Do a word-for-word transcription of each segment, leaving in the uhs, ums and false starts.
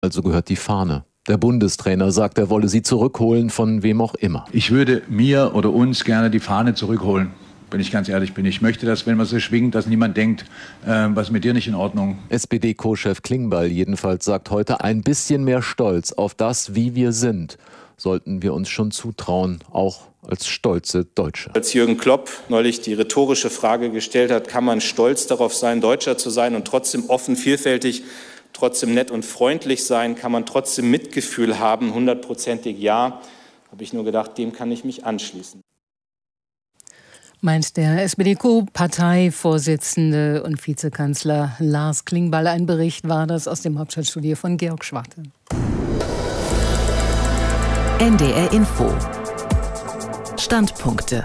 Also gehört die Fahne. Der Bundestrainer sagt, er wolle sie zurückholen, von wem auch immer. Ich würde mir oder uns gerne die Fahne zurückholen, wenn ich ganz ehrlich bin. Ich möchte, dass, wenn man so schwingt, dass niemand denkt, äh, was mit dir nicht in Ordnung. S P D-Co-Chef Klingbeil jedenfalls sagt heute, ein bisschen mehr Stolz auf das, wie wir sind, sollten wir uns schon zutrauen, auch als stolze Deutsche. Als Jürgen Klopp neulich die rhetorische Frage gestellt hat, kann man stolz darauf sein, Deutscher zu sein und trotzdem offen, vielfältig, trotzdem nett und freundlich sein, kann man trotzdem Mitgefühl haben, hundertprozentig ja, habe ich nur gedacht, dem kann ich mich anschließen. Meint der S P D-Co-Parteivorsitzende und Vizekanzler Lars Klingbeil. Ein Bericht war das aus dem Hauptstadtstudio von Georg Schwarte. N D R Info. Standpunkte.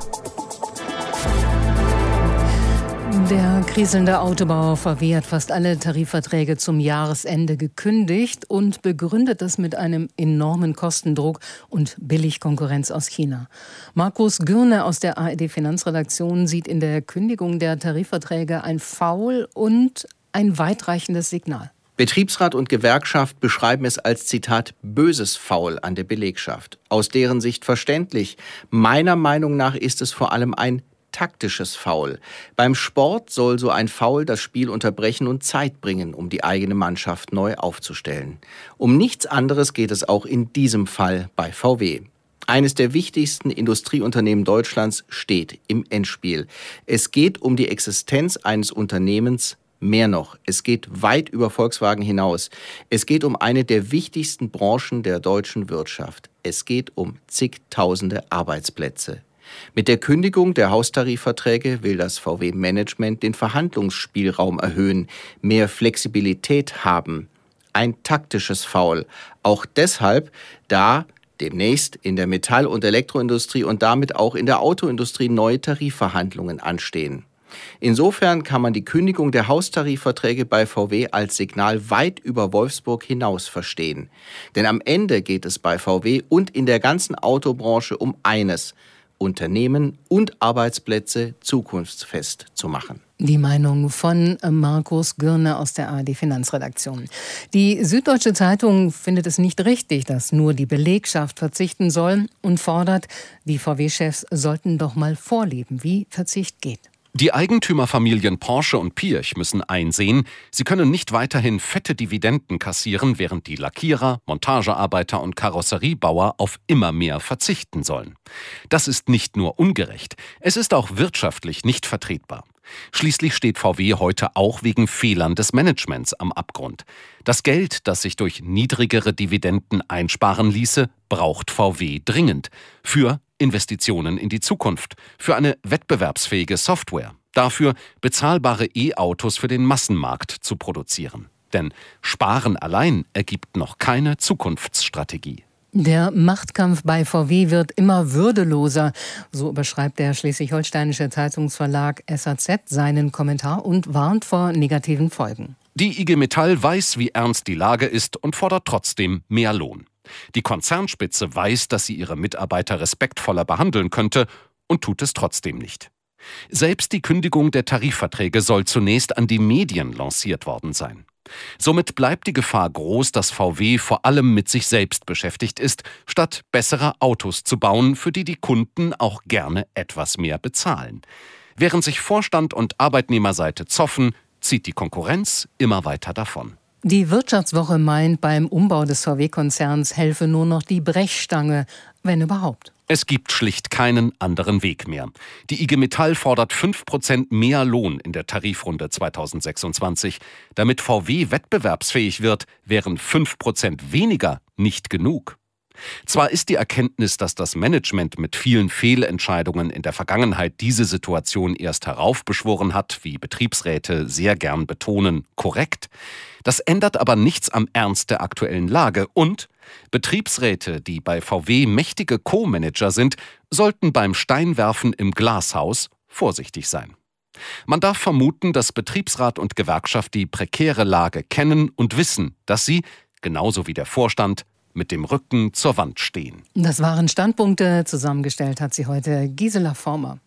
Der kriselnde Autobauer V W hat fast alle Tarifverträge zum Jahresende gekündigt und begründet das mit einem enormen Kostendruck und Billigkonkurrenz aus China. Markus Gürne aus der A R D-Finanzredaktion sieht in der Kündigung der Tarifverträge ein Foul und ein weitreichendes Signal. Betriebsrat und Gewerkschaft beschreiben es als, Zitat, böses Foul an der Belegschaft. Aus deren Sicht verständlich. Meiner Meinung nach ist es vor allem ein taktisches Foul. Beim Sport soll so ein Foul das Spiel unterbrechen und Zeit bringen, um die eigene Mannschaft neu aufzustellen. Um nichts anderes geht es auch in diesem Fall bei V W. Eines der wichtigsten Industrieunternehmen Deutschlands steht im Endspiel. Es geht um die Existenz eines Unternehmens. Mehr noch, es geht weit über Volkswagen hinaus. Es geht um eine der wichtigsten Branchen der deutschen Wirtschaft. Es geht um zigtausende Arbeitsplätze. Mit der Kündigung der Haustarifverträge will das V W-Management den Verhandlungsspielraum erhöhen, mehr Flexibilität haben. Ein taktisches Foul. Auch deshalb, da demnächst in der Metall- und Elektroindustrie und damit auch in der Autoindustrie neue Tarifverhandlungen anstehen. Insofern kann man die Kündigung der Haustarifverträge bei V W als Signal weit über Wolfsburg hinaus verstehen. Denn am Ende geht es bei V W und in der ganzen Autobranche um eines: Unternehmen und Arbeitsplätze zukunftsfest zu machen. Die Meinung von Markus Gürne aus der A R D-Finanzredaktion. Die Süddeutsche Zeitung findet es nicht richtig, dass nur die Belegschaft verzichten soll und fordert, die V W-Chefs sollten doch mal vorleben, wie Verzicht geht. Die Eigentümerfamilien Porsche und Pirch müssen einsehen, sie können nicht weiterhin fette Dividenden kassieren, während die Lackierer, Montagearbeiter und Karosseriebauer auf immer mehr verzichten sollen. Das ist nicht nur ungerecht, es ist auch wirtschaftlich nicht vertretbar. Schließlich steht V W heute auch wegen Fehlern des Managements am Abgrund. Das Geld, das sich durch niedrigere Dividenden einsparen ließe, braucht V W dringend. Für Investitionen in die Zukunft, für eine wettbewerbsfähige Software, dafür bezahlbare E-Autos für den Massenmarkt zu produzieren. Denn Sparen allein ergibt noch keine Zukunftsstrategie. Der Machtkampf bei V W wird immer würdeloser, so überschreibt der schleswig-holsteinische Zeitungsverlag S A Z seinen Kommentar und warnt vor negativen Folgen. Die I G Metall weiß, wie ernst die Lage ist und fordert trotzdem mehr Lohn. Die Konzernspitze weiß, dass sie ihre Mitarbeiter respektvoller behandeln könnte und tut es trotzdem nicht. Selbst die Kündigung der Tarifverträge soll zunächst an die Medien lanciert worden sein. Somit bleibt die Gefahr groß, dass V W vor allem mit sich selbst beschäftigt ist, statt bessere Autos zu bauen, für die die Kunden auch gerne etwas mehr bezahlen. Während sich Vorstand und Arbeitnehmerseite zoffen, zieht die Konkurrenz immer weiter davon. Die Wirtschaftswoche meint, beim Umbau des V W-Konzerns helfe nur noch die Brechstange, wenn überhaupt. Es gibt schlicht keinen anderen Weg mehr. Die I G Metall fordert fünf Prozent mehr Lohn in der Tarifrunde zweitausendsechsundzwanzig. Damit V W wettbewerbsfähig wird, wären fünf Prozent weniger nicht genug. Zwar ist die Erkenntnis, dass das Management mit vielen Fehlentscheidungen in der Vergangenheit diese Situation erst heraufbeschworen hat, wie Betriebsräte sehr gern betonen, korrekt. Das ändert aber nichts am Ernst der aktuellen Lage und Betriebsräte, die bei V W mächtige Co-Manager sind, sollten beim Steinwerfen im Glashaus vorsichtig sein. Man darf vermuten, dass Betriebsrat und Gewerkschaft die prekäre Lage kennen und wissen, dass sie, genauso wie der Vorstand, mit dem Rücken zur Wand stehen. Das waren Standpunkte. Zusammengestellt hat sie heute Gisela Former.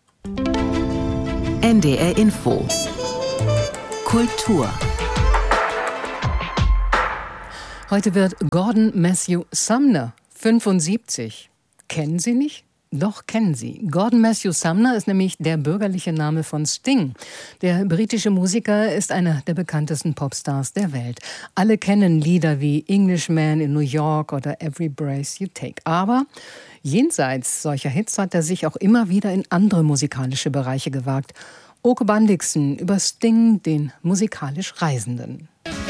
N D R Info. Kultur. Heute wird Gordon Matthew Sumner fünfundsiebzig. Kennen Sie nicht? Doch, kennen Sie. Gordon Matthew Sumner ist nämlich der bürgerliche Name von Sting. Der britische Musiker ist einer der bekanntesten Popstars der Welt. Alle kennen Lieder wie Englishman in New York oder Every Breath You Take. Aber jenseits solcher Hits hat er sich auch immer wieder in andere musikalische Bereiche gewagt. Oke Bandixen über Sting, den musikalisch Reisenden.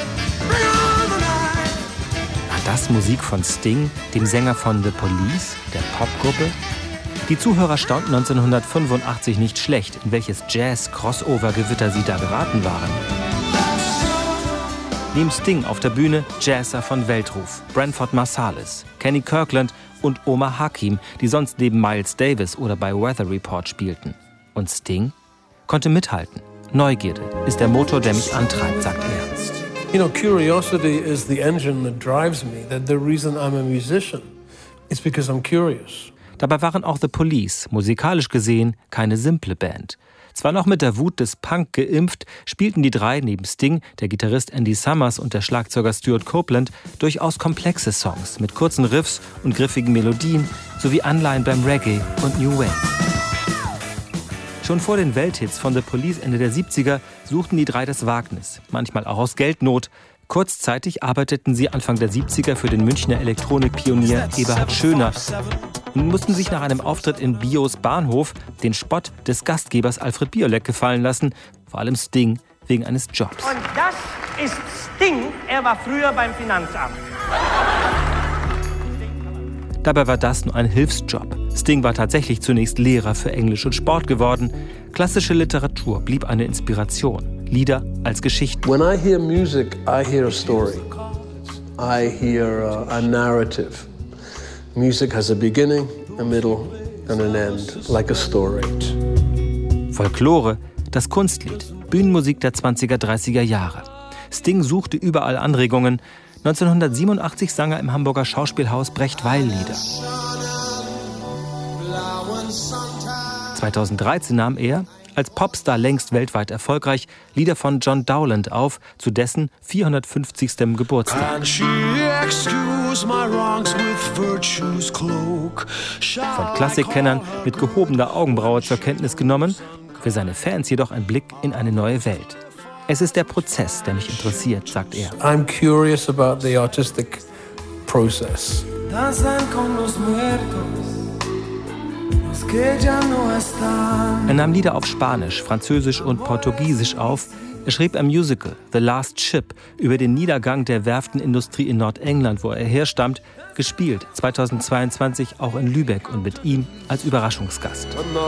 War das Musik von Sting, dem Sänger von The Police, der Popgruppe? Die Zuhörer staunten neunzehnhundertfünfundachtzig nicht schlecht, in welches Jazz-Crossover-Gewitter sie da geraten waren. Neben Sting auf der Bühne Jazzer von Weltruf, Branford Marsalis, Kenny Kirkland und Omar Hakim, die sonst neben Miles Davis oder bei Weather Report spielten. Und Sting konnte mithalten. Neugierde ist der Motor, der mich antreibt, sagt er. You know, curiosity is the engine that drives me. That the reason I'm a musician is because I'm curious. Dabei waren auch The Police, musikalisch gesehen, keine simple Band. Zwar noch mit der Wut des Punk geimpft, spielten die drei neben Sting, der Gitarrist Andy Summers und der Schlagzeuger Stuart Copeland durchaus komplexe Songs mit kurzen Riffs und griffigen Melodien sowie Anleihen beim Reggae und New Wave. Schon vor den Welthits von The Police Ende der siebziger suchten die drei das Wagnis, manchmal auch aus Geldnot. Kurzzeitig arbeiteten sie Anfang der siebziger für den Münchner Elektronikpionier Eberhard Schöner und mussten sich nach einem Auftritt in Bios Bahnhof den Spott des Gastgebers Alfred Biolek gefallen lassen, vor allem Sting wegen eines Jobs. Und das ist Sting, er war früher beim Finanzamt. Dabei war das nur ein Hilfsjob. Sting war tatsächlich zunächst Lehrer für Englisch und Sport geworden. Klassische Literatur blieb eine Inspiration. Lieder als Geschichten. When I hear music, I hear a story. I hear a, a narrative. Music has a beginning, a middle and an end, like a story. Folklore, das Kunstlied, Bühnenmusik der zwanziger, dreißiger Jahre. Sting suchte überall Anregungen. neunzehnhundertsiebenundachtzig sang er im Hamburger Schauspielhaus Brecht-Weil-Lieder. zweitausenddreizehn nahm er, als Popstar längst weltweit erfolgreich, Lieder von John Dowland auf, zu dessen vierhundertfünfzigstem Geburtstag. Von Klassikkennern mit gehobener Augenbraue zur Kenntnis genommen, für seine Fans jedoch ein Blick in eine neue Welt. Es ist der Prozess, der mich interessiert, sagt er. I'm curious about the artistic process. Er nahm Lieder auf Spanisch, Französisch und Portugiesisch auf. Er schrieb ein Musical, The Last Ship, über den Niedergang der Werftenindustrie in Nordengland, wo er herstammt, gespielt zweitausendzweiundzwanzig auch in Lübeck und mit ihm als Überraschungsgast.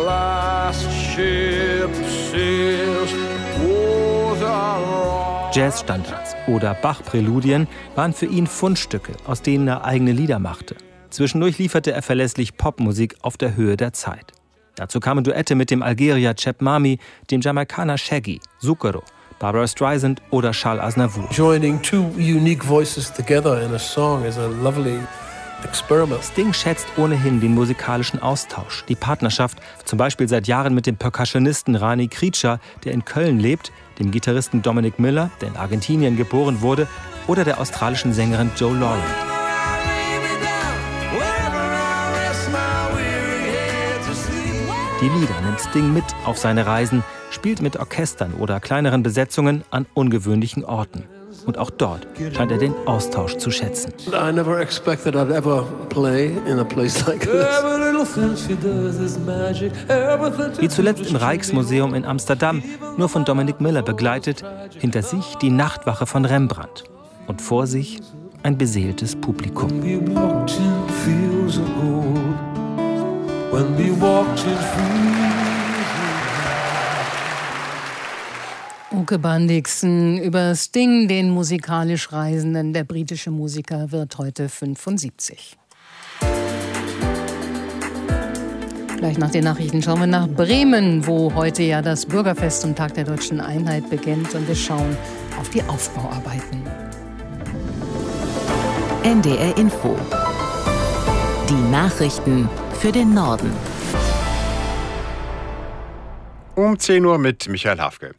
Jazzstandards oder Bach-Präludien waren für ihn Fundstücke, aus denen er eigene Lieder machte. Zwischendurch lieferte er verlässlich Popmusik auf der Höhe der Zeit. Dazu kamen Duette mit dem Algerier Cheb Mami, dem Jamaikaner Shaggy, Zucchero, Barbara Streisand oder Charles Aznavour. Joining two unique voices together in a song is a lovely experiment. Sting schätzt ohnehin den musikalischen Austausch, die Partnerschaft, zum Beispiel seit Jahren mit dem Percussionisten Rani Kricha, der in Köln lebt, dem Gitarristen Dominic Miller, der in Argentinien geboren wurde, oder der australischen Sängerin Joe Lauren. Die Lieder nimmt Sting mit auf seine Reisen, spielt mit Orchestern oder kleineren Besetzungen an ungewöhnlichen Orten. Und auch dort scheint er den Austausch zu schätzen. I never expected I'd ever play in a place like this. Wie zuletzt im Rijksmuseum in Amsterdam, nur von Dominic Miller begleitet, hinter sich die Nachtwache von Rembrandt und vor sich ein beseeltes Publikum. When we walked in Oke Bandixen über Sting, den musikalisch Reisenden. Der britische Musiker wird heute fünfundsiebzig. Gleich nach den Nachrichten schauen wir nach Bremen, wo heute ja das Bürgerfest zum Tag der Deutschen Einheit beginnt. Und wir schauen auf die Aufbauarbeiten. N D R Info. Die Nachrichten für den Norden. Um zehn Uhr mit Michael Hafke.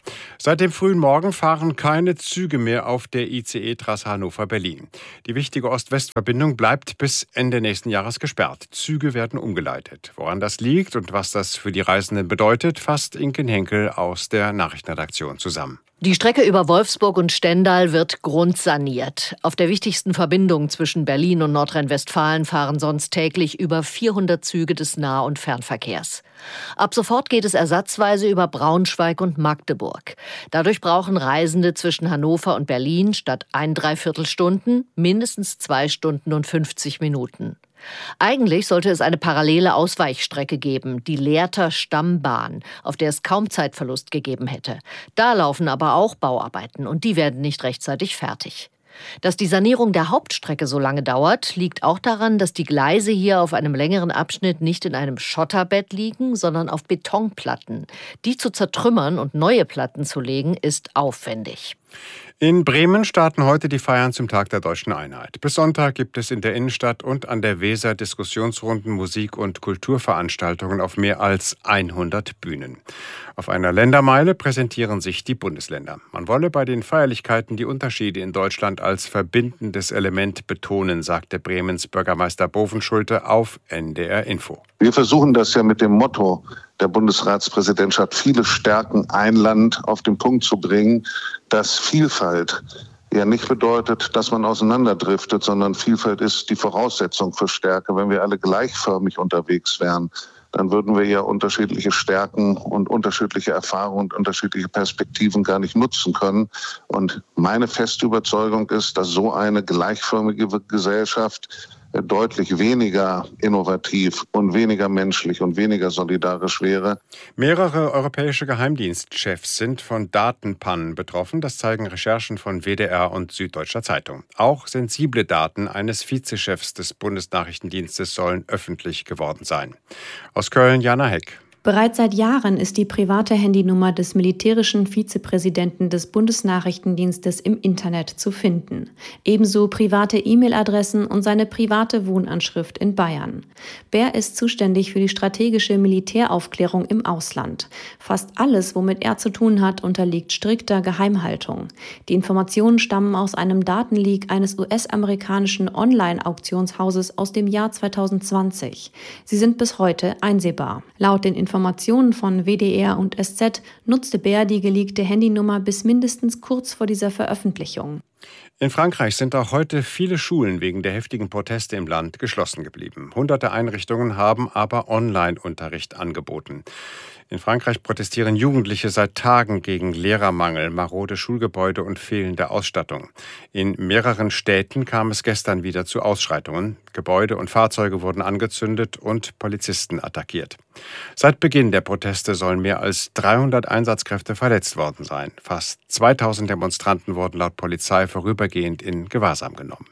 Seit dem frühen Morgen fahren keine Züge mehr auf der I C E-Trasse Hannover-Berlin. Die wichtige Ost-West-Verbindung bleibt bis Ende nächsten Jahres gesperrt. Züge werden umgeleitet. Woran das liegt und was das für die Reisenden bedeutet, fasst Inken Henkel aus der Nachrichtenredaktion zusammen. Die Strecke über Wolfsburg und Stendal wird grundsaniert. Auf der wichtigsten Verbindung zwischen Berlin und Nordrhein-Westfalen fahren sonst täglich über vierhundert Züge des Nah- und Fernverkehrs. Ab sofort geht es ersatzweise über Braunschweig und Magdeburg. Dadurch brauchen Reisende zwischen Hannover und Berlin statt ein Dreiviertelstunden mindestens zwei Stunden und fünfzig Minuten. Eigentlich sollte es eine parallele Ausweichstrecke geben, die Lehrter Stammbahn, auf der es kaum Zeitverlust gegeben hätte. Da laufen aber auch Bauarbeiten und die werden nicht rechtzeitig fertig. Dass die Sanierung der Hauptstrecke so lange dauert, liegt auch daran, dass die Gleise hier auf einem längeren Abschnitt nicht in einem Schotterbett liegen, sondern auf Betonplatten. Die zu zertrümmern und neue Platten zu legen, ist aufwendig. In Bremen starten heute die Feiern zum Tag der Deutschen Einheit. Bis Sonntag gibt es in der Innenstadt und an der Weser Diskussionsrunden, Musik- und Kulturveranstaltungen auf mehr als hundert Bühnen. Auf einer Ländermeile präsentieren sich die Bundesländer. Man wolle bei den Feierlichkeiten die Unterschiede in Deutschland als verbindendes Element betonen, sagte Bremens Bürgermeister Bovenschulte auf N D R Info. Wir versuchen das ja mit dem Motto der Bundesratspräsidentschaft, viele Stärken, ein Land, auf den Punkt zu bringen, dass Vielfalt ja nicht bedeutet, dass man auseinanderdriftet, sondern Vielfalt ist die Voraussetzung für Stärke. Wenn wir alle gleichförmig unterwegs wären, dann würden wir ja unterschiedliche Stärken und unterschiedliche Erfahrungen und unterschiedliche Perspektiven gar nicht nutzen können. Und meine feste Überzeugung ist, dass so eine gleichförmige Gesellschaft deutlich weniger innovativ und weniger menschlich und weniger solidarisch wäre. Mehrere europäische Geheimdienstchefs sind von Datenpannen betroffen. Das zeigen Recherchen von W D R und Süddeutscher Zeitung. Auch sensible Daten eines Vizechefs des Bundesnachrichtendienstes sollen öffentlich geworden sein. Aus Köln, Jana Heck. Bereits seit Jahren ist die private Handynummer des militärischen Vizepräsidenten des Bundesnachrichtendienstes im Internet zu finden. Ebenso private E-Mail-Adressen und seine private Wohnanschrift in Bayern. Bär ist zuständig für die strategische Militäraufklärung im Ausland. Fast alles, womit er zu tun hat, unterliegt strikter Geheimhaltung. Die Informationen stammen aus einem Datenleak eines U S-amerikanischen Online-Auktionshauses aus dem Jahr zweitausendzwanzig. Sie sind bis heute einsehbar. Laut den Informationen von W D R und S Z nutzte Bär die geleakte Handynummer bis mindestens kurz vor dieser Veröffentlichung. In Frankreich sind auch heute viele Schulen wegen der heftigen Proteste im Land geschlossen geblieben. Hunderte Einrichtungen haben aber Online-Unterricht angeboten. In Frankreich protestieren Jugendliche seit Tagen gegen Lehrermangel, marode Schulgebäude und fehlende Ausstattung. In mehreren Städten kam es gestern wieder zu Ausschreitungen. Gebäude und Fahrzeuge wurden angezündet und Polizisten attackiert. Seit Beginn der Proteste sollen mehr als dreihundert Einsatzkräfte verletzt worden sein. Fast zweitausend Demonstranten wurden laut Polizei vorübergehend in Gewahrsam genommen.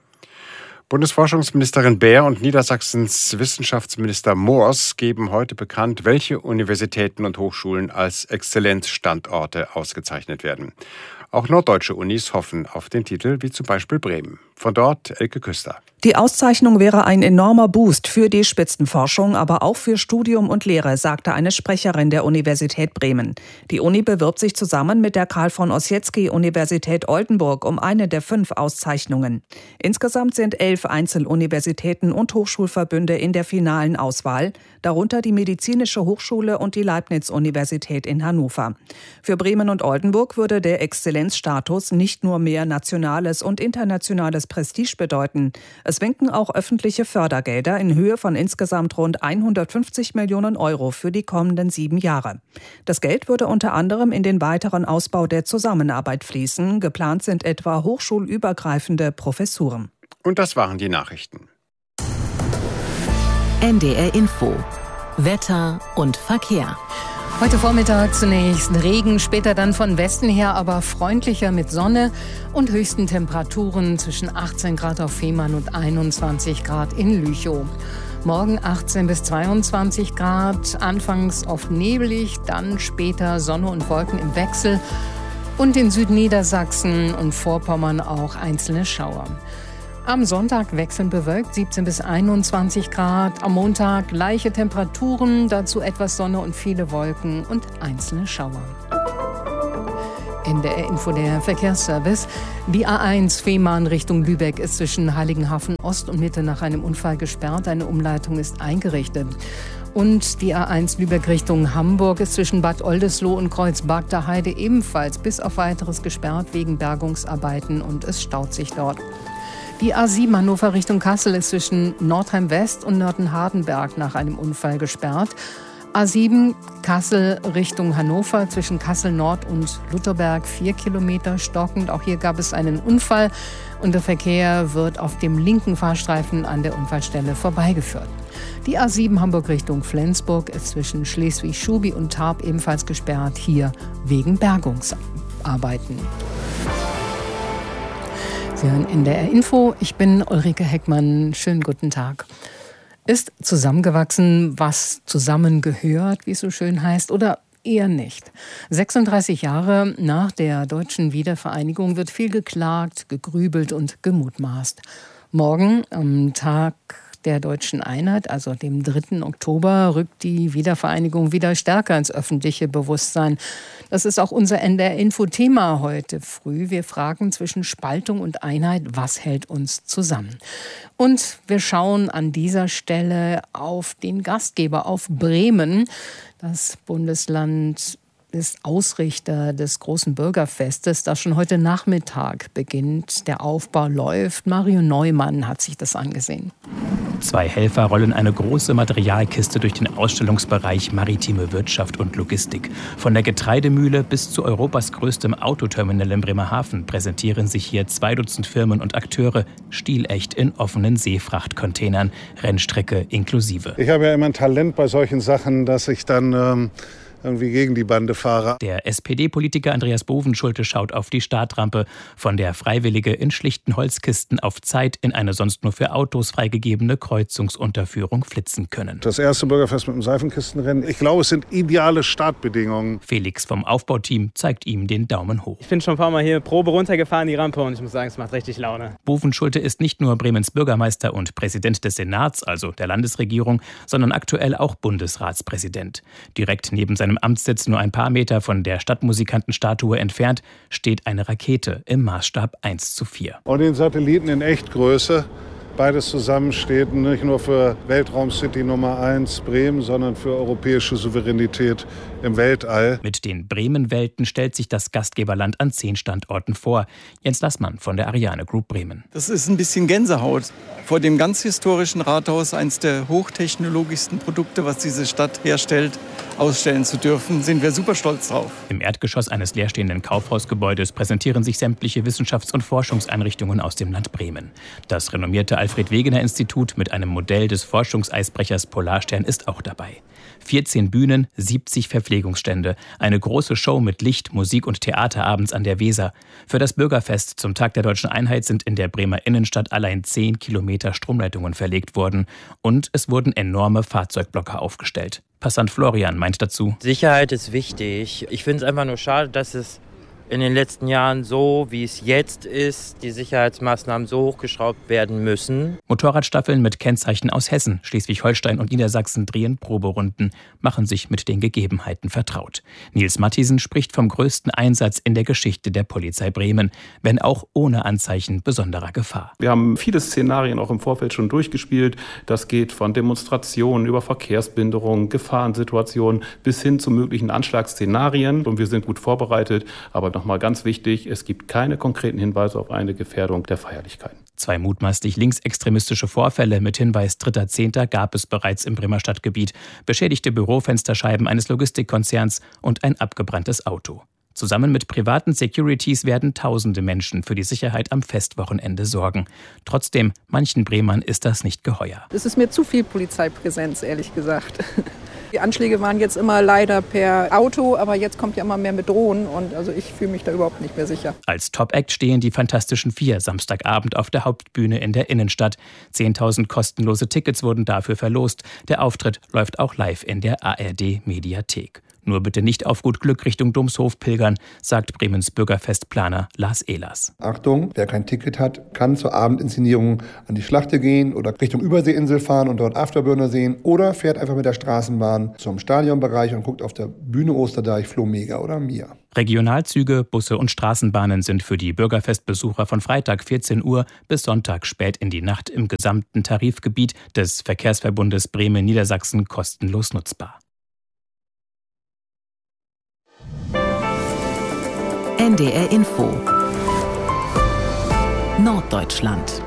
Bundesforschungsministerin Bär und Niedersachsens Wissenschaftsminister Moors geben heute bekannt, welche Universitäten und Hochschulen als Exzellenzstandorte ausgezeichnet werden. Auch norddeutsche Unis hoffen auf den Titel, wie zum Beispiel Bremen. Von dort Elke Küster. Die Auszeichnung wäre ein enormer Boost für die Spitzenforschung, aber auch für Studium und Lehre, sagte eine Sprecherin der Universität Bremen. Die Uni bewirbt sich zusammen mit der Karl von Ossietzky Universität Oldenburg um eine der fünf Auszeichnungen. Insgesamt sind elf Einzeluniversitäten und Hochschulverbünde in der finalen Auswahl, darunter die Medizinische Hochschule und die Leibniz-Universität in Hannover. Für Bremen und Oldenburg würde der Exzellenzstatus nicht nur mehr nationales und internationales Prestige bedeuten. Es winken auch öffentliche Fördergelder in Höhe von insgesamt rund hundertfünfzig Millionen Euro für die kommenden sieben Jahre. Das Geld würde unter anderem in den weiteren Ausbau der Zusammenarbeit fließen. Geplant sind etwa hochschulübergreifende Professuren. Und das waren die Nachrichten. N D R Info. Wetter und Verkehr. Heute Vormittag zunächst Regen, später dann von Westen her aber freundlicher mit Sonne und höchsten Temperaturen zwischen achtzehn Grad auf Fehmarn und einundzwanzig Grad in Lüchow. Morgen achtzehn bis zweiundzwanzig Grad, anfangs oft neblig, dann später Sonne und Wolken im Wechsel und in Südniedersachsen und Vorpommern auch einzelne Schauer. Am Sonntag wechselnd bewölkt, siebzehn bis einundzwanzig Grad. Am Montag gleiche Temperaturen, dazu etwas Sonne und viele Wolken und einzelne Schauer. N D R-Info, der Verkehrsservice. Die A eins Fehmarn Richtung Lübeck ist zwischen Heiligenhafen Ost und Mitte nach einem Unfall gesperrt. Eine Umleitung ist eingerichtet. Und die A eins Lübeck Richtung Hamburg ist zwischen Bad Oldesloe und Kreuzberg der Heide ebenfalls bis auf Weiteres gesperrt wegen Bergungsarbeiten und es staut sich dort. Die A sieben Hannover Richtung Kassel ist zwischen Nordheim West und Nörten-Hardenberg nach einem Unfall gesperrt. A sieben Kassel Richtung Hannover zwischen Kassel Nord und Lutherberg vier Kilometer stockend. Auch hier gab es einen Unfall und der Verkehr wird auf dem linken Fahrstreifen an der Unfallstelle vorbeigeführt. Die A sieben Hamburg Richtung Flensburg ist zwischen Schleswig-Schubi und Tarp ebenfalls gesperrt, hier wegen Bergungsarbeiten. Sie hören N D R Info. Ich bin Ulrike Heckmann. Schönen guten Tag. Ist zusammengewachsen, was zusammengehört, wie es so schön heißt, oder eher nicht? sechsunddreißig Jahre nach der deutschen Wiedervereinigung wird viel geklagt, gegrübelt und gemutmaßt. Morgen, am Tag der deutschen Einheit, also dem dritten Oktober, rückt die Wiedervereinigung wieder stärker ins öffentliche Bewusstsein. Das ist auch unser N D R-Info-Thema heute früh. Wir fragen zwischen Spaltung und Einheit, was hält uns zusammen? Und wir schauen an dieser Stelle auf den Gastgeber, auf Bremen. Das Bundesland ist Ausrichter des großen Bürgerfestes, das schon heute Nachmittag beginnt. Der Aufbau läuft. Mario Neumann hat sich das angesehen. Zwei Helfer rollen eine große Materialkiste durch den Ausstellungsbereich Maritime Wirtschaft und Logistik. Von der Getreidemühle bis zu Europas größtem Autoterminal in Bremerhaven präsentieren sich hier zwei Dutzend Firmen und Akteure stilecht in offenen Seefrachtcontainern, Rennstrecke inklusive. Ich habe ja immer ein Talent bei solchen Sachen, dass ich dann ähm irgendwie gegen die Bande fahre. Der S P D-Politiker Andreas Bovenschulte schaut auf die Startrampe, von der Freiwillige in schlichten Holzkisten auf Zeit in eine sonst nur für Autos freigegebene Kreuzungsunterführung flitzen können. Das erste Bürgerfest mit dem Seifenkistenrennen. Ich glaube, es sind ideale Startbedingungen. Felix vom Aufbauteam zeigt ihm den Daumen hoch. Ich bin schon ein paar Mal hier Probe runtergefahren, die Rampe, und ich muss sagen, es macht richtig Laune. Bovenschulte ist nicht nur Bremens Bürgermeister und Präsident des Senats, also der Landesregierung, sondern aktuell auch Bundesratspräsident. Direkt neben seinem Amtssitz, nur ein paar Meter von der Stadtmusikantenstatue entfernt, steht eine Rakete im Maßstab eins zu vier. Und den Satelliten in Echtgröße. Beides zusammen steht nicht nur für Weltraumcity Nummer eins Bremen, sondern für europäische Souveränität im Weltall. Mit den Bremen-Welten stellt sich das Gastgeberland an zehn Standorten vor. Jens Lassmann von der Ariane Group Bremen. Das ist ein bisschen Gänsehaut. Vor dem ganz historischen Rathaus, eines der hochtechnologischsten Produkte, was diese Stadt herstellt, ausstellen zu dürfen, sind wir super stolz drauf. Im Erdgeschoss eines leerstehenden Kaufhausgebäudes präsentieren sich sämtliche Wissenschafts- und Forschungseinrichtungen aus dem Land Bremen. Das renommierte Alfred-Wegener-Institut mit einem Modell des Forschungseisbrechers Polarstern ist auch dabei. vierzehn Bühnen, siebzig Verpflegungsstände, eine große Show mit Licht, Musik und Theater abends an der Weser. Für das Bürgerfest zum Tag der deutschen Einheit sind in der Bremer Innenstadt allein zehn Kilometer Stromleitungen verlegt worden und es wurden enorme Fahrzeugblocker aufgestellt. Passant Florian meint dazu: Sicherheit ist wichtig. Ich finde es einfach nur schade, dass es in den letzten Jahren so, wie es jetzt ist, die Sicherheitsmaßnahmen so hochgeschraubt werden müssen. Motorradstaffeln mit Kennzeichen aus Hessen, Schleswig-Holstein und Niedersachsen drehen Proberunden, machen sich mit den Gegebenheiten vertraut. Nils Matthiesen spricht vom größten Einsatz in der Geschichte der Polizei Bremen, wenn auch ohne Anzeichen besonderer Gefahr. Wir haben viele Szenarien auch im Vorfeld schon durchgespielt. Das geht von Demonstrationen über Verkehrsbehinderungen, Gefahrensituationen bis hin zu möglichen Anschlagsszenarien. Und wir sind gut vorbereitet, aber nochmal ganz wichtig, es gibt keine konkreten Hinweise auf eine Gefährdung der Feierlichkeiten. Zwei mutmaßlich linksextremistische Vorfälle mit Hinweis dritter Zehnter gab es bereits im Bremer Stadtgebiet. Beschädigte Bürofensterscheiben eines Logistikkonzerns und ein abgebranntes Auto. Zusammen mit privaten Securities werden tausende Menschen für die Sicherheit am Festwochenende sorgen. Trotzdem, manchen Bremern ist das nicht geheuer. Es ist mir zu viel Polizeipräsenz, ehrlich gesagt. Die Anschläge waren jetzt immer leider per Auto, aber jetzt kommt ja immer mehr mit Drohnen und also ich fühle mich da überhaupt nicht mehr sicher. Als Top-Act stehen die Fantastischen Vier Samstagabend auf der Hauptbühne in der Innenstadt. zehntausend kostenlose Tickets wurden dafür verlost. Der Auftritt läuft auch live in der A R D-Mediathek. Nur bitte nicht auf gut Glück Richtung Domshof pilgern, sagt Bremens Bürgerfestplaner Lars Ehlers. Achtung, wer kein Ticket hat, kann zur Abendinszenierung an die Schlachte gehen oder Richtung Überseeinsel fahren und dort Afterburner sehen oder fährt einfach mit der Straßenbahn fahren zum Stadionbereich und guckt auf der Bühne Osterdeich Flo Mega oder Mia. Regionalzüge, Busse und Straßenbahnen sind für die Bürgerfestbesucher von Freitag vierzehn Uhr bis Sonntag spät in die Nacht im gesamten Tarifgebiet des Verkehrsverbundes Bremen-Niedersachsen kostenlos nutzbar. N D R Info Norddeutschland.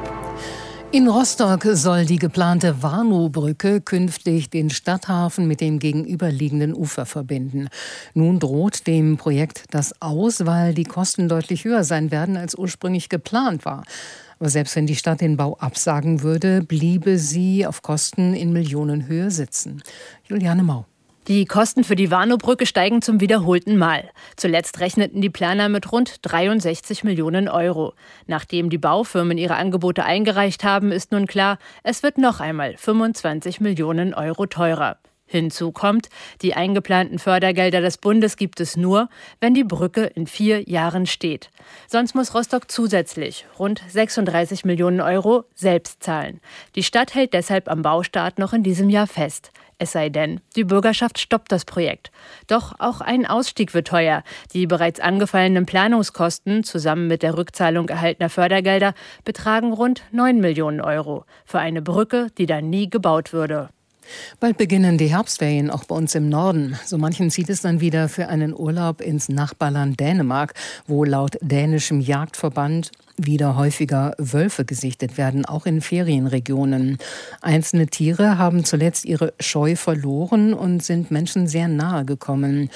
In Rostock soll die geplante Warnow-Brücke künftig den Stadthafen mit dem gegenüberliegenden Ufer verbinden. Nun droht dem Projekt das aus, weil die Kosten deutlich höher sein werden, als ursprünglich geplant war. Aber selbst wenn die Stadt den Bau absagen würde, bliebe sie auf Kosten in Millionenhöhe sitzen. Juliane Mau. Die Kosten für die Warnow-Brücke steigen zum wiederholten Mal. Zuletzt rechneten die Planer mit rund dreiundsechzig Millionen Euro. Nachdem die Baufirmen ihre Angebote eingereicht haben, ist nun klar, es wird noch einmal fünfundzwanzig Millionen Euro teurer. Hinzu kommt, die eingeplanten Fördergelder des Bundes gibt es nur, wenn die Brücke in vier Jahren steht. Sonst muss Rostock zusätzlich rund sechsunddreißig Millionen Euro selbst zahlen. Die Stadt hält deshalb am Baustart noch in diesem Jahr fest. Es sei denn, die Bürgerschaft stoppt das Projekt. Doch auch ein Ausstieg wird teuer. Die bereits angefallenen Planungskosten zusammen mit der Rückzahlung erhaltener Fördergelder betragen rund neun Millionen Euro für eine Brücke, die dann nie gebaut würde. Bald beginnen die Herbstferien auch bei uns im Norden. So manchen zieht es dann wieder für einen Urlaub ins Nachbarland Dänemark, wo laut dänischem Jagdverband wieder häufiger Wölfe gesichtet werden, auch in Ferienregionen. Einzelne Tiere haben zuletzt ihre Scheu verloren und sind Menschen sehr nahe gekommen.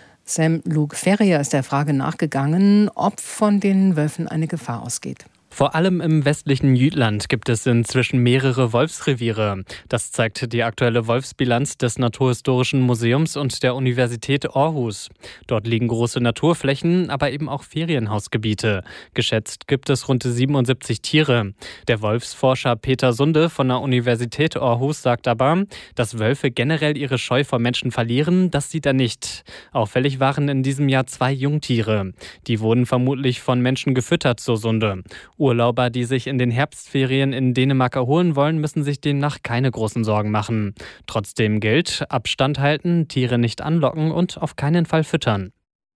Sam Luke Ferrier ist der Frage nachgegangen, ob von den Wölfen eine Gefahr ausgeht. Vor allem im westlichen Jütland gibt es inzwischen mehrere Wolfsreviere. Das zeigt die aktuelle Wolfsbilanz des Naturhistorischen Museums und der Universität Aarhus. Dort liegen große Naturflächen, aber eben auch Ferienhausgebiete. Geschätzt gibt es rund siebenundsiebzig Tiere. Der Wolfsforscher Peter Sunde von der Universität Aarhus sagt aber, dass Wölfe generell ihre Scheu vor Menschen verlieren, das sieht er nicht. Auffällig waren in diesem Jahr zwei Jungtiere. Die wurden vermutlich von Menschen gefüttert, so Sunde. Urlauber, die sich in den Herbstferien in Dänemark erholen wollen, müssen sich demnach keine großen Sorgen machen. Trotzdem gilt, Abstand halten, Tiere nicht anlocken und auf keinen Fall füttern.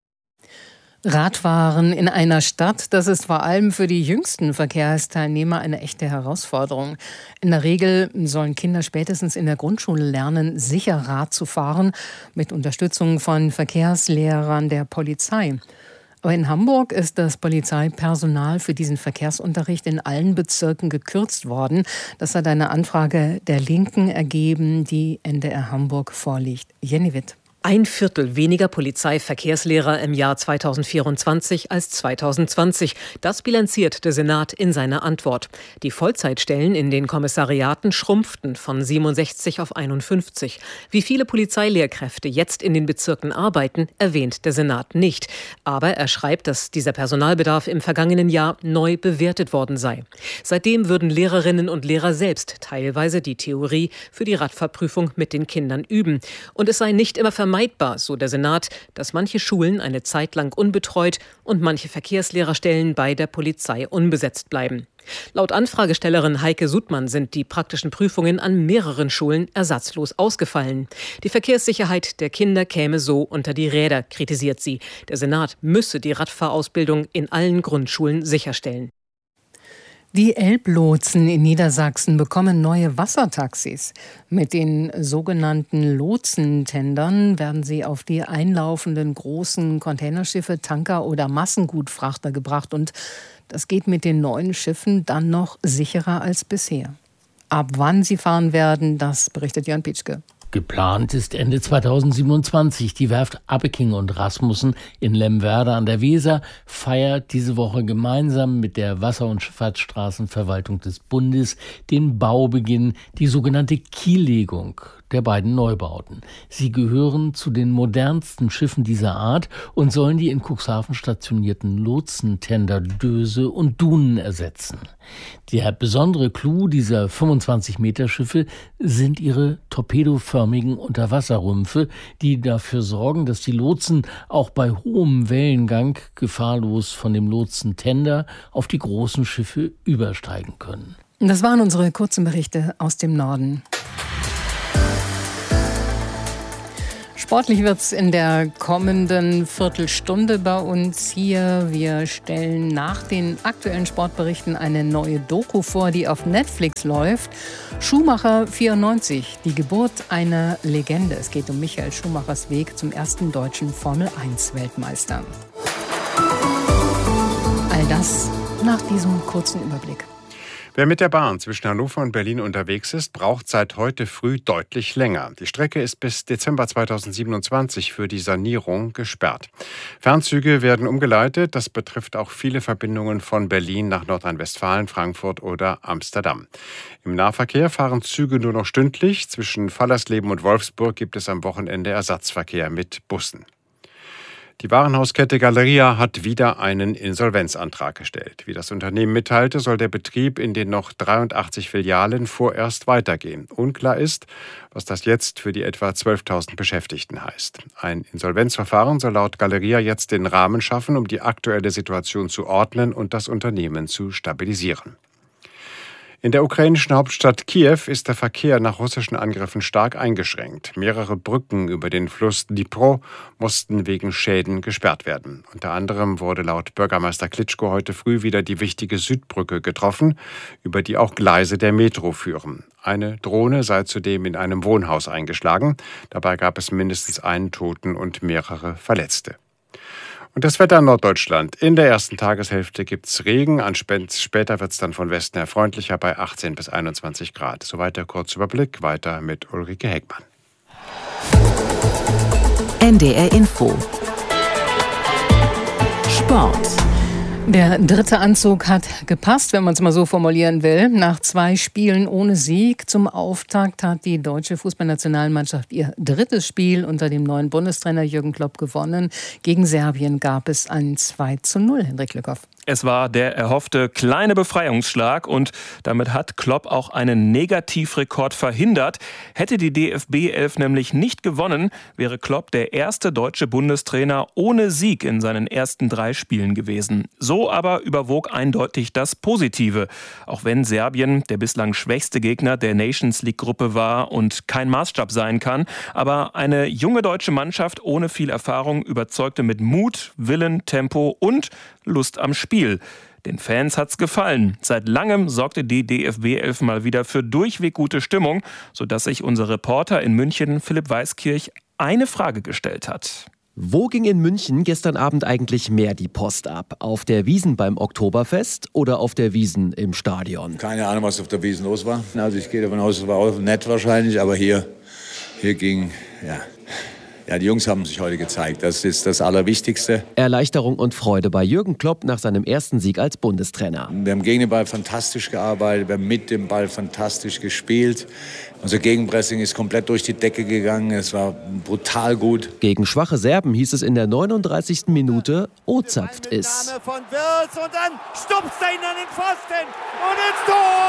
Radfahren in einer Stadt, das ist vor allem für die jüngsten Verkehrsteilnehmer eine echte Herausforderung. In der Regel sollen Kinder spätestens in der Grundschule lernen, sicher Rad zu fahren, mit Unterstützung von Verkehrslehrern der Polizei. Aber in Hamburg ist das Polizeipersonal für diesen Verkehrsunterricht in allen Bezirken gekürzt worden. Das hat eine Anfrage der Linken ergeben, die N D R Hamburg vorliegt. Jenny Witt. Ein Viertel weniger Polizeiverkehrslehrer im Jahr zweitausendvierundzwanzig als zweitausendzwanzig. Das bilanziert der Senat in seiner Antwort. Die Vollzeitstellen in den Kommissariaten schrumpften von siebenundsechzig auf einundfünfzig. Wie viele Polizeilehrkräfte jetzt in den Bezirken arbeiten, erwähnt der Senat nicht. Aber er schreibt, dass dieser Personalbedarf im vergangenen Jahr neu bewertet worden sei. Seitdem würden Lehrerinnen und Lehrer selbst teilweise die Theorie für die Radfahrprüfung mit den Kindern üben. Und es sei nicht immer vermeidbar, Vermeidbar, so der Senat, dass manche Schulen eine Zeit lang unbetreut und manche Verkehrslehrerstellen bei der Polizei unbesetzt bleiben. Laut Anfragestellerin Heike Sudmann sind die praktischen Prüfungen an mehreren Schulen ersatzlos ausgefallen. Die Verkehrssicherheit der Kinder käme so unter die Räder, kritisiert sie. Der Senat müsse die Radfahrausbildung in allen Grundschulen sicherstellen. Die Elblotsen in Niedersachsen bekommen neue Wassertaxis. Mit den sogenannten Lotsentendern werden sie auf die einlaufenden großen Containerschiffe, Tanker oder Massengutfrachter gebracht. Und das geht mit den neuen Schiffen dann noch sicherer als bisher. Ab wann sie fahren werden, das berichtet Jörn Pietschke. Geplant ist Ende zweitausendsiebenundzwanzig. Die Werft Abeking und Rasmussen in Lemwerder an der Weser feiert diese Woche gemeinsam mit der Wasser- und Schifffahrtsstraßenverwaltung des Bundes den Baubeginn, die sogenannte Kiellegung der beiden Neubauten. Sie gehören zu den modernsten Schiffen dieser Art und sollen die in Cuxhaven stationierten Lotsentender Döse und Dunen ersetzen. Der besondere Clou dieser fünfundzwanzig Meter Schiffe sind ihre torpedoförmigen Unterwasserrümpfe, die dafür sorgen, dass die Lotsen auch bei hohem Wellengang gefahrlos von dem Lotsentender auf die großen Schiffe übersteigen können. Das waren unsere kurzen Berichte aus dem Norden. Sportlich wird es in der kommenden Viertelstunde bei uns hier. Wir stellen nach den aktuellen Sportberichten eine neue Doku vor, die auf Netflix läuft. Schumacher vierundneunzig, die Geburt einer Legende. Es geht um Michael Schumachers Weg zum ersten deutschen Formel eins Weltmeister. All das nach diesem kurzen Überblick. Wer mit der Bahn zwischen Hannover und Berlin unterwegs ist, braucht seit heute früh deutlich länger. Die Strecke ist bis Dezember zweitausendsiebenundzwanzig für die Sanierung gesperrt. Fernzüge werden umgeleitet. Das betrifft auch viele Verbindungen von Berlin nach Nordrhein-Westfalen, Frankfurt oder Amsterdam. Im Nahverkehr fahren Züge nur noch stündlich. Zwischen Fallersleben und Wolfsburg gibt es am Wochenende Ersatzverkehr mit Bussen. Die Warenhauskette Galeria hat wieder einen Insolvenzantrag gestellt. Wie das Unternehmen mitteilte, soll der Betrieb in den noch dreiundachtzig Filialen vorerst weitergehen. Unklar ist, was das jetzt für die etwa zwölftausend Beschäftigten heißt. Ein Insolvenzverfahren soll laut Galeria jetzt den Rahmen schaffen, um die aktuelle Situation zu ordnen und das Unternehmen zu stabilisieren. In der ukrainischen Hauptstadt Kiew ist der Verkehr nach russischen Angriffen stark eingeschränkt. Mehrere Brücken über den Fluss Dnipro mussten wegen Schäden gesperrt werden. Unter anderem wurde laut Bürgermeister Klitschko heute früh wieder die wichtige Südbrücke getroffen, über die auch Gleise der Metro führen. Eine Drohne sei zudem in einem Wohnhaus eingeschlagen. Dabei gab es mindestens einen Toten und mehrere Verletzte. Und das Wetter in Norddeutschland. In der ersten Tageshälfte gibt es Regen, an später wird es dann von Westen her freundlicher bei achtzehn bis einundzwanzig Grad. Soweit der Kurzüberblick, weiter mit Ulrike Heckmann. N D R Info. Sport. Der dritte Anzug hat gepasst, wenn man es mal so formulieren will. Nach zwei Spielen ohne Sieg zum Auftakt hat die deutsche Fußballnationalmannschaft ihr drittes Spiel unter dem neuen Bundestrainer Jürgen Klopp gewonnen. Gegen Serbien gab es ein zwei zu null, Hendrik Lückhoff. Es war der erhoffte kleine Befreiungsschlag und damit hat Klopp auch einen Negativrekord verhindert. Hätte die D F B elf nämlich nicht gewonnen, wäre Klopp der erste deutsche Bundestrainer ohne Sieg in seinen ersten drei Spielen gewesen. So aber überwog eindeutig das Positive. Auch wenn Serbien der bislang schwächste Gegner der Nations League-Gruppe war und kein Maßstab sein kann. Aber eine junge deutsche Mannschaft ohne viel Erfahrung überzeugte mit Mut, Willen, Tempo und Lust am Spiel. Den Fans hat's gefallen. Seit langem sorgte die D F B elf mal wieder für durchweg gute Stimmung, sodass sich unser Reporter in München, Philipp Weiskirch, eine Frage gestellt hat. Wo ging in München gestern Abend eigentlich mehr die Post ab? Auf der Wiesn beim Oktoberfest oder auf der Wiesn im Stadion? Keine Ahnung, was auf der Wiesn los war. Also ich gehe davon aus, es war auch nett wahrscheinlich, aber hier, hier ging, ja... Ja, die Jungs haben sich heute gezeigt. Das ist das Allerwichtigste. Erleichterung und Freude bei Jürgen Klopp nach seinem ersten Sieg als Bundestrainer. Wir haben gegen den Ball fantastisch gearbeitet, wir haben mit dem Ball fantastisch gespielt. Unser Gegenpressing ist komplett durch die Decke gegangen. Es war brutal gut. Gegen schwache Serben hieß es in der neununddreißigsten Minute, O-zapft ist. Von Wirtz und dann stupst er ihn an den Pfosten und ins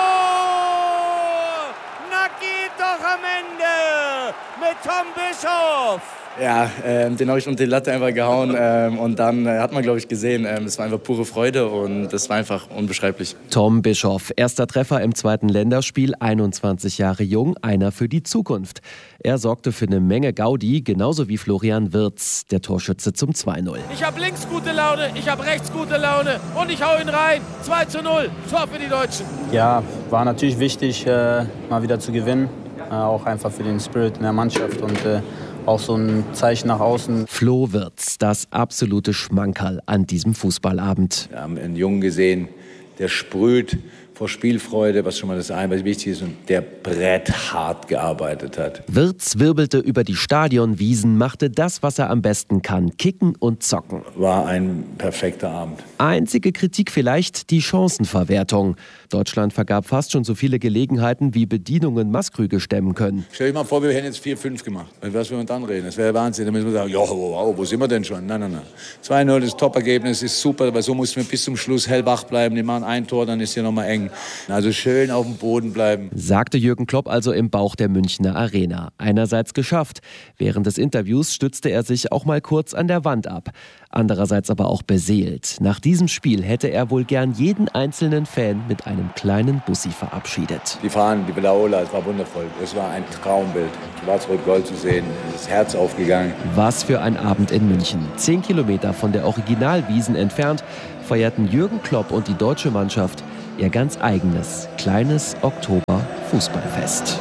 Tor! Na geht doch am Ende mit Tom Bischoff! Ja, ähm, den habe ich unter die Latte einfach gehauen ähm, und dann äh, hat man, glaube ich, gesehen, ähm, es war einfach pure Freude und das war einfach unbeschreiblich. Tom Bischoff, erster Treffer im zweiten Länderspiel, einundzwanzig Jahre jung, einer für die Zukunft. Er sorgte für eine Menge Gaudi, genauso wie Florian Wirtz, der Torschütze zum zwei null. Ich habe links gute Laune, ich habe rechts gute Laune und ich hau ihn rein. zwei zu null, Tor für die Deutschen. Ja, war natürlich wichtig, äh, mal wieder zu gewinnen, äh, auch einfach für den Spirit in der Mannschaft und äh, auch so ein Zeichen nach außen. Flo Wirtz, das absolute Schmankerl an diesem Fußballabend. Wir haben einen Jungen gesehen, der sprüht vor Spielfreude, was schon mal das eine, was wichtig ist, und der bretthart gearbeitet hat. Wirtz wirbelte über die Stadionwiesen, machte das, was er am besten kann, kicken und zocken. War ein perfekter Abend. Einzige Kritik vielleicht die Chancenverwertung. Deutschland vergab fast schon so viele Gelegenheiten, wie Bedienungen Maßkrüge stemmen können. Stell dir mal vor, wir hätten jetzt vier fünf gemacht. Was wir uns dann reden? Das wäre Wahnsinn. Dann müssen wir sagen, ja, wow, wo sind wir denn schon? Nein, nein, nein. zwei null, das Top-Ergebnis ist super, weil so mussten wir bis zum Schluss hellwach bleiben. Die machen ein Tor, dann ist hier nochmal eng. kriegen. Also schön auf dem Boden bleiben. Sagte Jürgen Klopp also im Bauch der Münchner Arena. Einerseits geschafft. Während des Interviews stützte er sich auch mal kurz an der Wand ab. Andererseits aber auch beseelt. Nach diesem Spiel hätte er wohl gern jeden einzelnen Fan mit einem kleinen Bussi verabschiedet. Die Fahnen, die Belaola, es war wundervoll. Es war ein Traumbild. Schwarz-Rot-Gold zu sehen, das Herz aufgegangen. Was für ein Abend in München. Zehn Kilometer von der Originalwiesn entfernt feierten Jürgen Klopp und die deutsche Mannschaft ihr ganz eigenes, kleines Oktober-Fußballfest.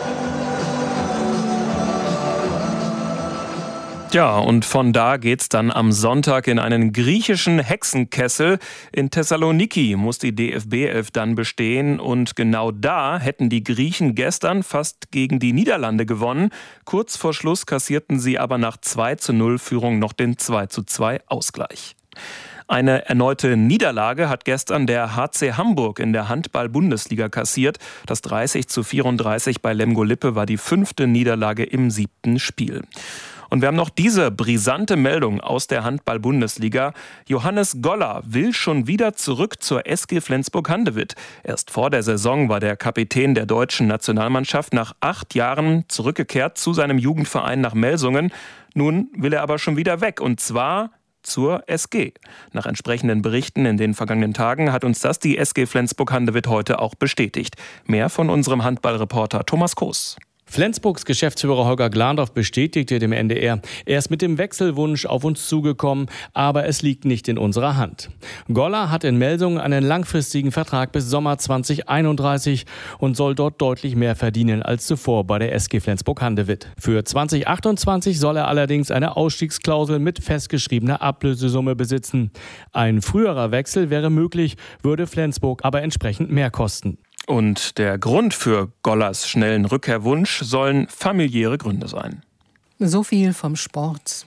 Ja, und von da geht's dann am Sonntag in einen griechischen Hexenkessel. In Thessaloniki muss die D F B elf dann bestehen. Und genau da hätten die Griechen gestern fast gegen die Niederlande gewonnen. Kurz vor Schluss kassierten sie aber nach zwei zu null Führung noch den zwei zu zwei Ausgleich. Eine erneute Niederlage hat gestern der H C Hamburg in der Handball-Bundesliga kassiert. Das dreißig zu vierunddreißig bei Lemgo Lippe war die fünfte Niederlage im siebten Spiel. Und wir haben noch diese brisante Meldung aus der Handball-Bundesliga. Johannes Goller will schon wieder zurück zur S G Flensburg-Handewitt. Erst vor der Saison war der Kapitän der deutschen Nationalmannschaft nach acht Jahren zurückgekehrt zu seinem Jugendverein nach Melsungen. Nun will er aber schon wieder weg, und zwar zur S G. Nach entsprechenden Berichten in den vergangenen Tagen hat uns das die S G Flensburg-Handewitt heute auch bestätigt. Mehr von unserem Handballreporter Thomas Koos. Flensburgs Geschäftsführer Holger Glandorf bestätigte dem N D R, er ist mit dem Wechselwunsch auf uns zugekommen, aber es liegt nicht in unserer Hand. Goller hat in Melsungen einen langfristigen Vertrag bis Sommer zwanzig einunddreißig und soll dort deutlich mehr verdienen als zuvor bei der S G Flensburg-Handewitt. Für zwanzig achtundzwanzig soll er allerdings eine Ausstiegsklausel mit festgeschriebener Ablösesumme besitzen. Ein früherer Wechsel wäre möglich, würde Flensburg aber entsprechend mehr kosten. Und der Grund für Gollers schnellen Rückkehrwunsch sollen familiäre Gründe sein. So viel vom Sport.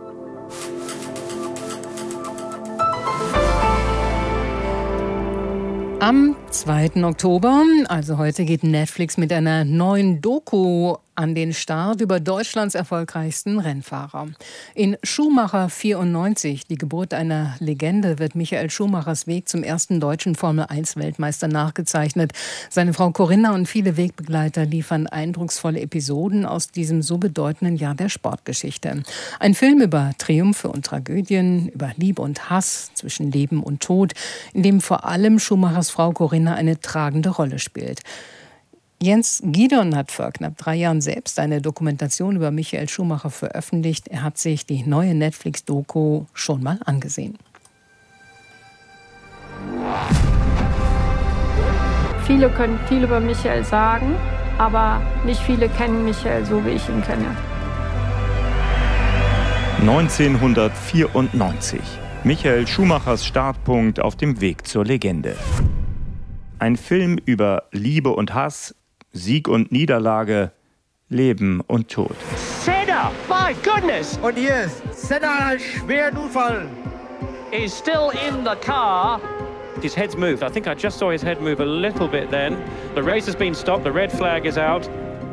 Am zweiten Oktober, also heute, geht Netflix mit einer neuen Doku an den Start über Deutschlands erfolgreichsten Rennfahrer. In Schumacher vierundneunzig, die Geburt einer Legende, wird Michael Schumachers Weg zum ersten deutschen Formel eins Weltmeister nachgezeichnet. Seine Frau Corinna und viele Wegbegleiter liefern eindrucksvolle Episoden aus diesem so bedeutenden Jahr der Sportgeschichte. Ein Film über Triumphe und Tragödien, über Liebe und Hass zwischen Leben und Tod, in dem vor allem Schumachers Frau Corinna eine tragende Rolle spielt. Jens Giedon hat vor knapp drei Jahren selbst eine Dokumentation über Michael Schumacher veröffentlicht. Er hat sich die neue Netflix-Doku schon mal angesehen. Viele können viel über Michael sagen, aber nicht viele kennen Michael so, wie ich ihn kenne. neunzehnhundertvierundneunzig. Michael Schumachers Startpunkt auf dem Weg zur Legende. Ein Film über Liebe und Hass, Sieg und Niederlage, Leben und Tod. Senna, my goodness! Und hier ist Senna, einen schweren Unfall. He's still in the car. His head's moved. I think I just saw his head move a little bit then. The race has been stopped. The red flag is out.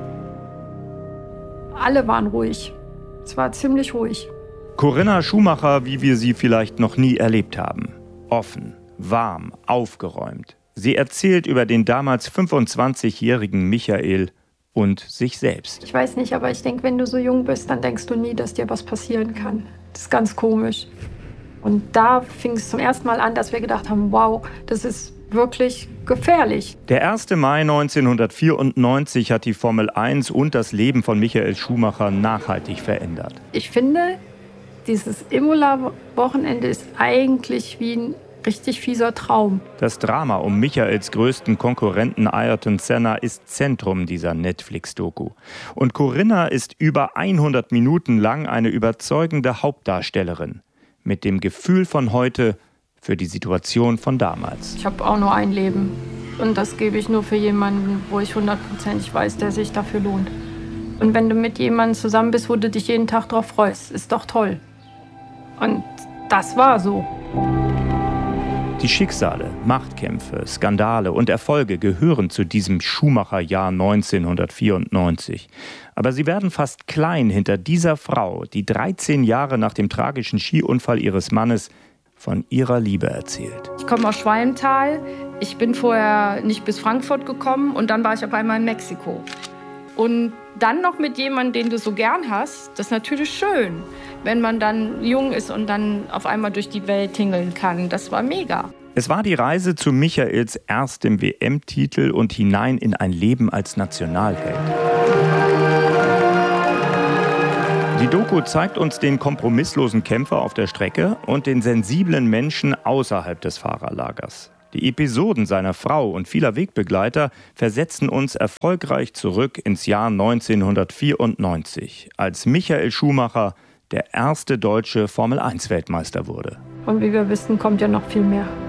Alle waren ruhig. Es war ziemlich ruhig. Corinna Schumacher, wie wir sie vielleicht noch nie erlebt haben. Offen, warm, aufgeräumt. Sie erzählt über den damals fünfundzwanzigjährigen Michael und sich selbst. Ich weiß nicht, aber ich denke, wenn du so jung bist, dann denkst du nie, dass dir was passieren kann. Das ist ganz komisch. Und da fing es zum ersten Mal an, dass wir gedacht haben, wow, das ist wirklich gefährlich. Der erste Mai neunzehnhundertvierundneunzig hat die Formel eins und das Leben von Michael Schumacher nachhaltig verändert. Ich finde, dieses Imola-Wochenende ist eigentlich wie ein richtig fieser Traum. Das Drama um Michaels größten Konkurrenten Ayrton Senna ist Zentrum dieser Netflix-Doku. Und Corinna ist über hundert Minuten lang eine überzeugende Hauptdarstellerin. Mit dem Gefühl von heute für die Situation von damals. Ich habe auch nur ein Leben. Und das gebe ich nur für jemanden, wo ich hundertprozentig weiß, der sich dafür lohnt. Und wenn du mit jemandem zusammen bist, wo du dich jeden Tag drauf freust, ist doch toll. Und das war so. Die Schicksale, Machtkämpfe, Skandale und Erfolge gehören zu diesem Schumacher-Jahr neunzehnhundertvierundneunzig. Aber sie werden fast klein hinter dieser Frau, die dreizehn Jahre nach dem tragischen Skiunfall ihres Mannes von ihrer Liebe erzählt. Ich komme aus Schwalmtal. Ich bin vorher nicht bis Frankfurt gekommen und dann war ich auf einmal in Mexiko. Und dann noch mit jemandem, den du so gern hast, das ist natürlich schön, wenn man dann jung ist und dann auf einmal durch die Welt tingeln kann. Das war mega. Es war die Reise zu Michaels erstem W M-Titel und hinein in ein Leben als Nationalheld. Die Doku zeigt uns den kompromisslosen Kämpfer auf der Strecke und den sensiblen Menschen außerhalb des Fahrerlagers. Die Episoden seiner Frau und vieler Wegbegleiter versetzen uns erfolgreich zurück ins Jahr neunzehnhundertvierundneunzig, als Michael Schumacher der erste deutsche Formel eins Weltmeister wurde. Und wie wir wissen, kommt ja noch viel mehr.